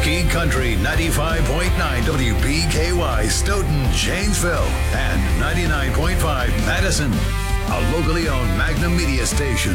Rocky Country 95.9 WBKY Stoughton, Janesville, and 99.5 Madison. A locally owned Magnum Media station.